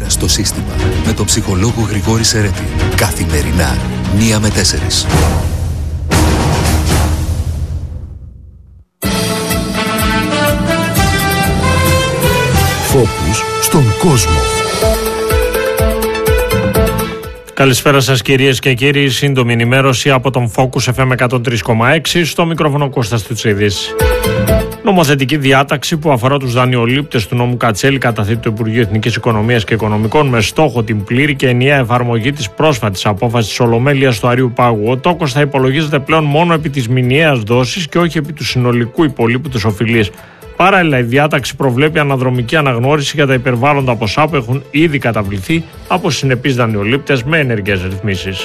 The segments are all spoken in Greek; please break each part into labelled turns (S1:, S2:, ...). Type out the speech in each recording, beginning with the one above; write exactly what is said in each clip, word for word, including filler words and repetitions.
S1: στο σύστημα με τον ψυχολόγο Γρηγόρη Σερέτη. Καθημερινά, μία με τέσσερις.
S2: Φόκους στον κόσμο.
S3: Καλησπέρα σας κυρίες και κύριοι, σύντομη ενημέρωση από τον Focus εφ εμ εκατόν τρία κόμμα έξι, στο μικρόφωνο Κώστας Τουτσίδης. Νομοθετική διάταξη που αφορά τους δανειολήπτες του νόμου Κατσέλη καταθέτει το Υπουργείο Εθνικής Οικονομίας και Οικονομικών με στόχο την πλήρη και ενιαία εφαρμογή της πρόσφατης απόφασης της Ολομέλειας του Αριού Πάγου. Ο τόκος θα υπολογίζεται πλέον μόνο επί της μηνιαίας δόσης και όχι επί του συνολικού υπολείπου της οφειλής. Παράλληλα, η διάταξη προβλέπει αναδρομική αναγνώριση για τα υπερβάλλοντα ποσά που έχουν ήδη καταβληθεί από συνεπείς δανειολήπτες με ενεργές ρυθμίσεις.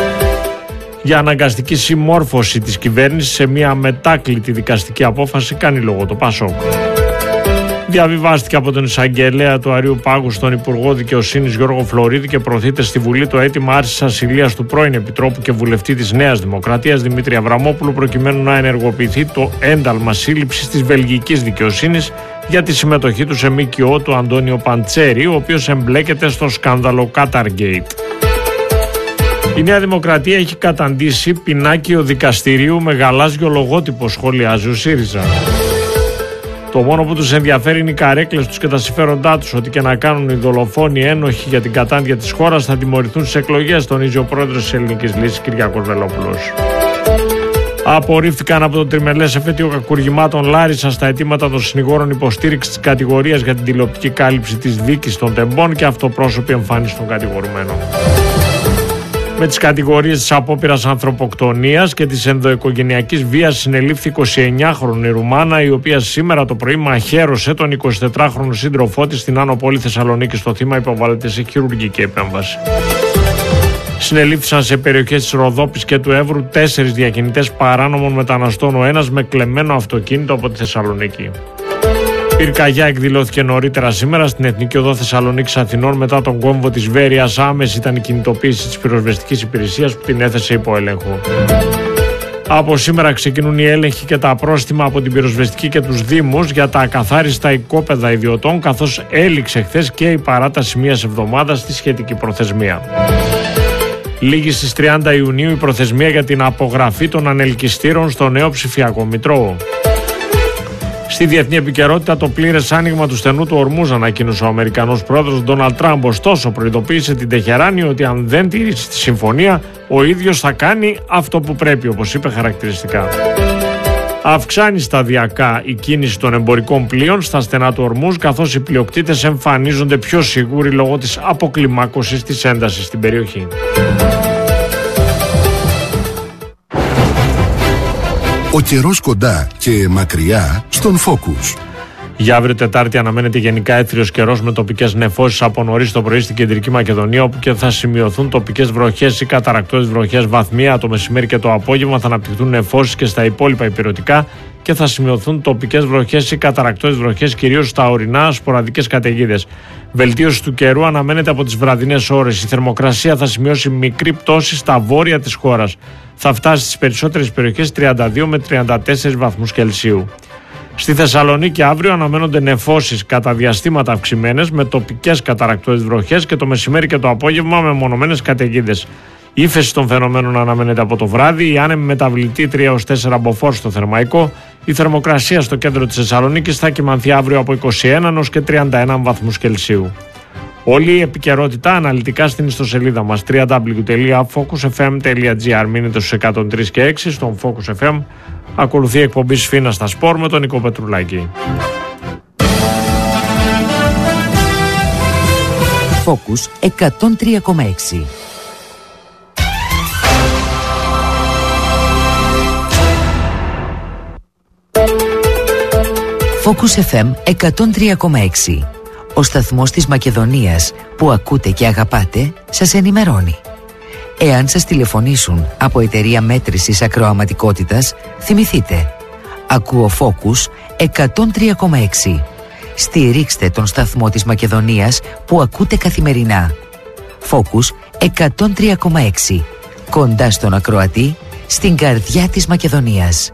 S3: Για αναγκαστική συμμόρφωση της κυβέρνησης σε μια μετάκλητη δικαστική απόφαση κάνει λόγο το ΠΑΣΟΚ. Διαβιβάστηκε από τον εισαγγελέα του Αριού Πάγου στον Υπουργό Δικαιοσύνης Γιώργο Φλωρίδη και προωθείται στη Βουλή το αίτημα άρσης ασυλίας του πρώην Επιτρόπου και βουλευτή της Νέας Δημοκρατίας Δημήτρη Αβραμόπουλου, προκειμένου να ενεργοποιηθεί το ένταλμα σύλληψης της βελγικής δικαιοσύνης για τη συμμετοχή του σε ΜΚΟ του Αντώνιο Παντσέρη, ο οποίος εμπλέκεται στο σκάνδαλο Qatargate. Η Νέα Δημοκρατία έχει καταντήσει πινάκιο δικαστηρίου με γαλάζιο λογότυπο, σχολιάζει ο ΣΥΡΙΖΑ. Το μόνο που τους ενδιαφέρει είναι οι καρέκλες τους και τα συμφέροντά τους. Ό,τι και να κάνουν οι δολοφόνοι ένοχοι για την κατάντια της χώρας θα τιμωρηθούν στις εκλογές, τονίζει ο πρόεδρος της Ελληνικής Λύσης Κυριάκος Βελόπουλος. Απορρίφθηκαν από το τριμελές εφέτειο κακουργημάτων Λάρισα στα αιτήματα των συνηγόρων υποστήριξη της κατηγορίας για την τηλεοπτική κάλυψη της δίκης των τεμπών και αυτοπρόσωπη εμφάνιση των κατηγορουμένων. Με τις κατηγορίες της απόπειρας ανθρωποκτονίας και της ενδοοικογενειακής βίας συνελήφθη εικοσιεννιάχρονη Ρουμάνα, η οποία σήμερα το πρωί μαχαίρωσε τον εικοσιτετράχρονο σύντροφό της στην Άνω Πόλη Θεσσαλονίκης. Το θύμα υποβάλλεται σε χειρουργική επέμβαση. Συνελήφθησαν σε περιοχές της Ροδόπης και του Εύρου τέσσερις διακινητές παράνομων μεταναστών, ο ένας με κλεμμένο αυτοκίνητο από τη Θεσσαλονίκη. Πυρκαγιά εκδηλώθηκε νωρίτερα σήμερα στην Εθνική Οδό Θεσσαλονίκης Αθηνών μετά τον κόμβο της Βέρειας. Άμεση ήταν η κινητοποίηση της πυροσβεστικής υπηρεσίας που την έθεσε υπό έλεγχο. Από σήμερα ξεκινούν οι έλεγχοι και τα πρόστιμα από την πυροσβεστική και τους Δήμους για τα ακαθάριστα οικόπεδα ιδιωτών, καθώς έληξε χθες και η παράταση μιας εβδομάδας στη σχετική προθεσμία. Λίγη στις τριάντα Ιουνίου η προθεσμία για την απογραφή των ανελκυστήρων στο νέο ψηφιακό μητρό. Στη διεθνή επικαιρότητα, το πλήρες άνοιγμα του στενού του Ορμούζ ανακοίνωσε ο Αμερικανός πρόεδρος Ντόναλντ Τραμπ. Ωστόσο, προειδοποίησε την Τεχεράνη ότι αν δεν τηρήσει τη συμφωνία, ο ίδιος θα κάνει αυτό που πρέπει, όπως είπε χαρακτηριστικά. Αυξάνει σταδιακά η κίνηση των εμπορικών πλοίων στα στενά του Ορμούζ, καθώς οι πλειοκτήτες εμφανίζονται πιο σίγουροι λόγω της αποκλιμάκωσης της έντασης στην περιοχή.
S2: Ο καιρός κοντά και μακριά στον Focus.
S3: Για αύριο Τετάρτη αναμένεται γενικά έθριος καιρός με τοπικές νεφώσεις από νωρίς το πρωί στην Κεντρική Μακεδονία, όπου και θα σημειωθούν τοπικές βροχές ή καταρρακτώδεις βροχές βαθμία. Το μεσημέρι και το απόγευμα θα αναπτυχθούν νεφώσεις και στα υπόλοιπα υπηρετικά και θα σημειωθούν τοπικές βροχές ή καταρρακτώδεις βροχές, κυρίως στα ορεινά, σποραδικές καταιγίδες. Βελτίωση του καιρού αναμένεται από τις βραδινές ώρες. Η θερμοκρασία θα σημειώσει μικρή πτώση στα βόρεια της χώρας. Θα φτάσει στις περισσότερες περιοχές τριάντα δύο με τριάντα τέσσερις βαθμούς Κελσίου. Στη Θεσσαλονίκη αύριο αναμένονται νεφώσεις κατά διαστήματα αυξημένες με τοπικές καταρρακτώδεις βροχές και το μεσημέρι και το απόγευμα με μονομένες καταιγίδες. Η ύφεση των φαινομένων αναμένεται από το βράδυ, η άνεμη μεταβλητή τρία έως τέσσερα μποφόρ στο Θερμαϊκό. Η θερμοκρασία στο κέντρο της Θεσσαλονίκης θα κυμανθεί αύριο από είκοσι ένα έως και τριάντα ένα βαθμούς Κελσίου. Όλη η επικαιρότητα αναλυτικά στην ιστοσελίδα μας double-u double-u double-u τελεία focus f m τελεία g r. Μείνετε στους εκατόν τρία και έξι στον Focus εφ εμ. Ακολουθεί η εκπομπή Σφίνα στα Σπορ με τον Νικό Πετρουλάκη.
S4: Focus εκατόν τρία κόμμα έξι. Focus εφ εμ εκατόν τρία κόμμα έξι. Ο σταθμός της Μακεδονίας που ακούτε και αγαπάτε σας ενημερώνει. Εάν σας τηλεφωνήσουν από εταιρεία μέτρησης ακροαματικότητας, θυμηθείτε. Ακούω Focus εκατόν τρία κόμμα έξι. Στηρίξτε τον σταθμό της Μακεδονίας που ακούτε καθημερινά. Focus εκατόν τρία κόμμα έξι. Κοντά στον ακροατή, στην καρδιά της Μακεδονίας.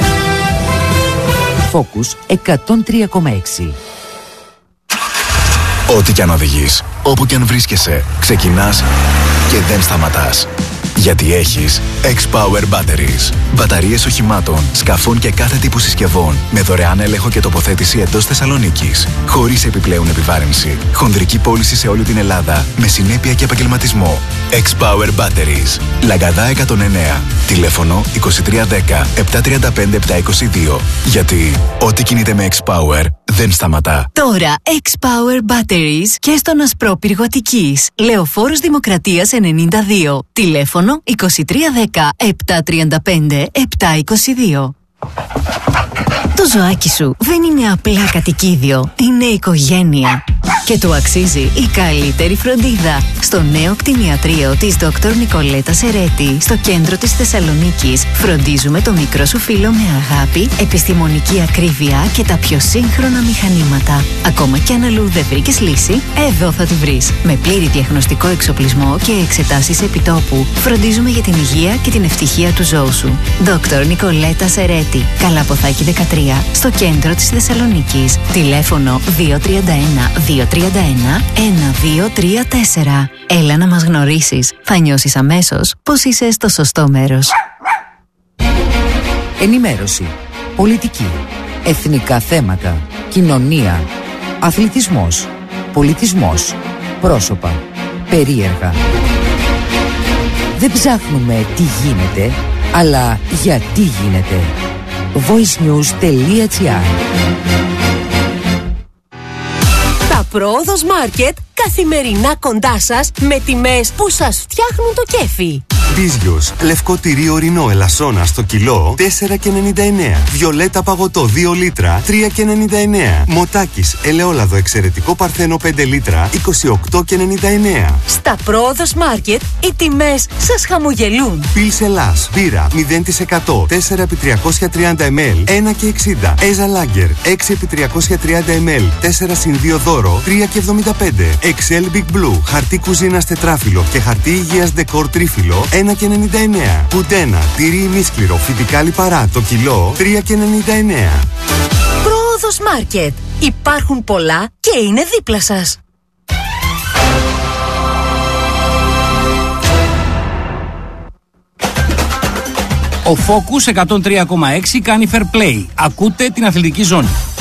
S4: Focus εκατόν τρία κόμμα έξι.
S5: Ό,τι κι αν οδηγείς, όπου κι αν βρίσκεσαι, ξεκινάς και δεν σταματάς. Γιατί έχεις X-Power Batteries. Μπαταρίες οχημάτων, σκαφών και κάθε τύπου συσκευών με δωρεάν έλεγχο και τοποθέτηση εντός Θεσσαλονίκης. Χωρίς επιπλέον επιβάρυνση. Χονδρική πώληση σε όλη την Ελλάδα με συνέπεια και επαγγελματισμό. X-Power Batteries. Λαγκαδά εκατόν εννέα. Τηλέφωνο είκοσι τρία δέκα επτακόσια τριάντα πέντε επτακόσια είκοσι δύο. Γιατί ό,τι κινείται με X-Power δεν σταματά.
S6: Τώρα X-Power Batteries και στον Ασπρόπυργο Αττικής. Λεωφόρος Δημοκρατίας ενενήντα δύο. Τηλέφωνο είκοσι τρία δέκα επτακόσια τριάντα πέντε επτακόσια είκοσι δύο. Το ζωάκι σου δεν είναι απλά κατοικίδιο, είναι οικογένεια. Και του αξίζει η καλύτερη φροντίδα. Στο νέο κτηνιατρίο της Δόκτωρ Νικολέτα Σερέτη, στο κέντρο της Θεσσαλονίκης, φροντίζουμε το μικρό σου φίλο με αγάπη, επιστημονική ακρίβεια και τα πιο σύγχρονα μηχανήματα. Ακόμα κι αν αλλού δεν βρήκες λύση, εδώ θα τη βρεις. Με πλήρη διαγνωστικό εξοπλισμό και εξετάσεις επιτόπου, φροντίζουμε για την υγεία και την ευτυχία του ζώου σου. Δόκτωρ Νικολέτα Σερέτη, Καλαποθάκη δεκατρία, στο κέντρο της Θεσσαλονίκης. Τηλέφωνο δύο τρία ένα δύο τρία ένα ένα δύο τρία τέσσερα. Έλα να μας γνωρίσεις. Θα νιώσεις αμέσως πως είσαι στο σωστό μέρος.
S4: Ενημέρωση, πολιτική, εθνικά θέματα, κοινωνία, αθλητισμός, πολιτισμός, πρόσωπα, περίεργα. Δεν ψάχνουμε τι γίνεται, αλλά γιατί γίνεται. voicenews.gr.
S7: Τα Πρόοδος Μάρκετ καθημερινά κοντά σας με τιμές που σας φτιάχνουν το κέφι.
S8: Μπίζιος, λευκό τυρί ορεινό ελασσόνα στο κιλό τέσσερα και ενενήντα εννέα. Βιολέτα παγωτό δύο λίτρα τρία και ενενήντα εννέα. Μοτάκης ελαιόλαδο εξαιρετικό παρθένο πέντε λίτρα είκοσι οκτώ και ενενήντα εννέα.
S7: Στα Πρόοδος Μάρκετ οι τιμές σας χαμογελούν.
S8: Πιλς Ελλάς, μπύρα μηδέν τοις εκατό τέσσερα επί τριακόσια τριάντα μιλιλίτρα ένα και εξήντα. Έζα Λάγκερ έξι επί τριακόσια τριάντα μιλιλίτρα τέσσερα συν δύο δώρο τρία και εβδομήντα πέντε. Εξέλ Big Blue, χαρτί κουζίνας τετράφυλλο και χαρτί υγείας ντεκόρ τρίφυλλο ένα και ενενήντα εννέα. Πουντένα, τυρί ημίσκληρο, φυτικά λιπαρά το κιλό τρία και ενενήντα εννέα.
S7: Πρόοδος Μάρκετ. Υπάρχουν πολλά και είναι δίπλα σας.
S9: Ο Focus εκατόν τρία κόμμα έξι κάνει fair play. Ακούτε την αθλητική ζώνη.